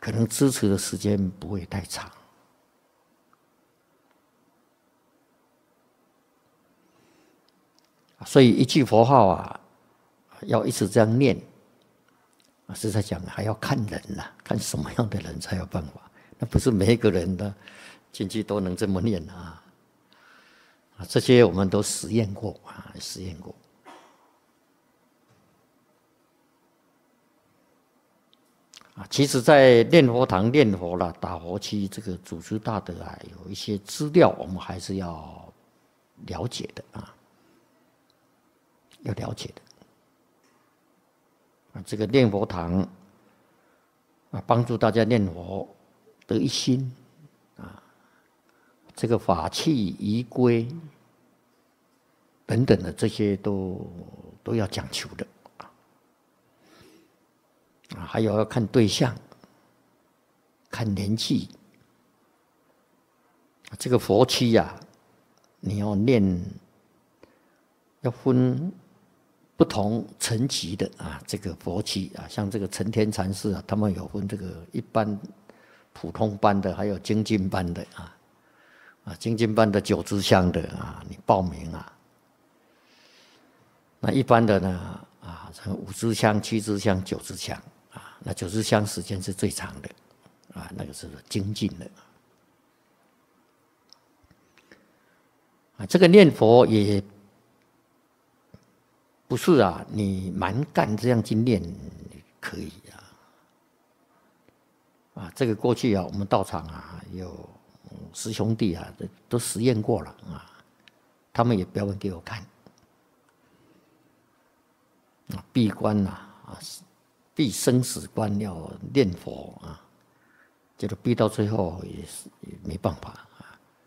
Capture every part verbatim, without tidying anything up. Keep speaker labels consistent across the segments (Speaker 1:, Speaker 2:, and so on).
Speaker 1: 可能支持的时间不会太长。所以一句佛号啊，要一直这样念。实在讲，还要看人呐、啊，看什么样的人才有办法。那不是每一个人的进去都能这么念啊。啊，这些我们都实验过啊，实验过。啊，其实，在念佛堂念佛啦、打佛七这个祖师大德啊，有一些资料，我们还是要了解的啊，要了解的。啊，这个念佛堂啊，帮助大家念佛得一心啊，这个法器仪规等等的这些都都要讲求的啊，还有要看对象，看年纪。这个佛七呀、啊，你要念，要分不同层级的啊，这个佛七啊，像这个成天禅师啊，他们有分这个一般、普通班的，还有精进班的啊。啊，精进班的九支香的啊，你报名啊。那一般的呢啊，五支香、七支香、九支香啊，那九支香时间是最长的啊，那个是精进的。啊，这个念佛也不是啊，你蛮干这样去念可以啊。啊，这个过去啊，我们道场啊有师兄弟啊，都实验过了啊，他们也表演给我看。啊，闭关呐，啊，闭生死关要念佛啊，结果闭到最后也是也没办法啊。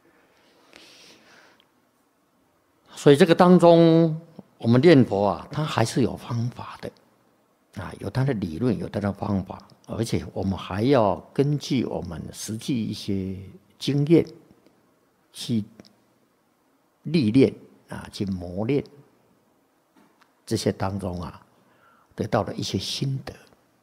Speaker 1: 所以这个当中，我们念佛啊，它还是有方法的，啊，有它的理论，有它的方法，而且我们还要根据我们实际一些经验去历练啊，去磨练。这些当中啊，得到了一些心得。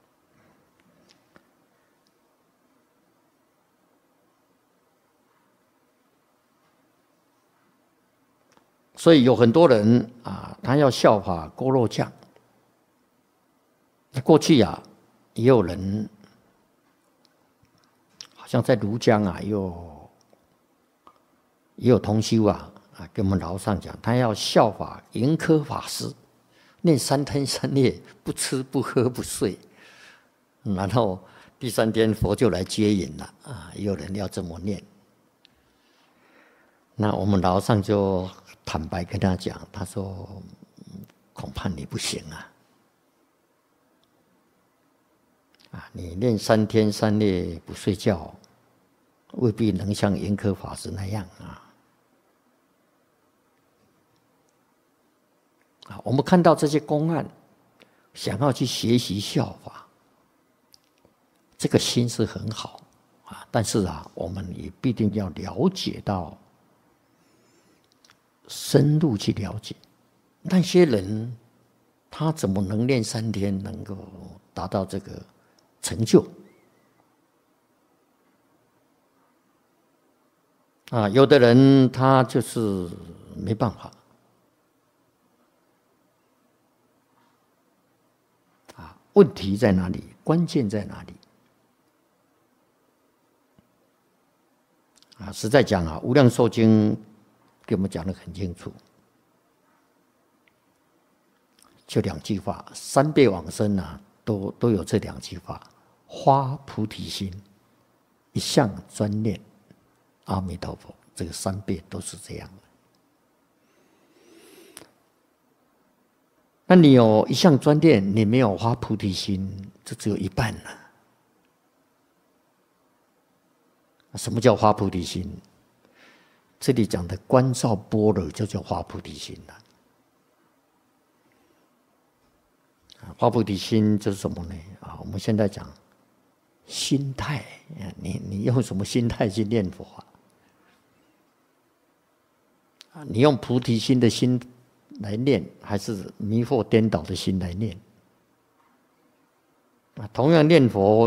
Speaker 1: 所以有很多人啊，他要效法锅肉酱。过去啊，也有人好像在庐江啊，也有也有同修啊啊，跟我们老上讲，他要效法盈科法师。念三天三夜，不吃不喝不睡，然后第三天佛就来接引了啊！也有人要这么念，那我们老上就坦白跟他讲，他说：“恐怕你不行啊！啊，你念三天三夜不睡觉，未必能像盈科法师那样啊。”啊，我们看到这些公案，想要去学习效法，这个心是很好啊。但是啊，我们也必定要了解到，深入去了解那些人，他怎么能练三天能够达到这个成就？啊，有的人他就是没办法。问题在哪里？关键在哪里？啊，实在讲啊，《无量寿经》给我们讲得很清楚，就两句话，三辈往生啊，都都有这两句话：发菩提心，一向专念阿弥陀佛。这个三辈都是这样的。那你有一向专念，你没有发菩提心，这只有一半了。什么叫发菩提心？这里讲的观照般若就叫发菩提心了。发菩提心就是什么呢？啊，我们现在讲心态，你你用什么心态去念佛啊？你用菩提心的心来念，还是迷惑颠倒的心来念？啊，同样念佛。